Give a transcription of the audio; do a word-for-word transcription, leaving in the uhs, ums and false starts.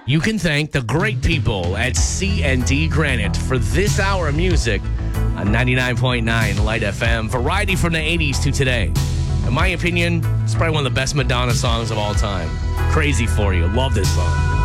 You can thank the great people at C and D Granite for this hour of music on ninety-nine point nine Light F M. Variety from the eighties to today. In my opinion, it's probably one of the best Madonna songs of all time. Crazy for You. Love this song.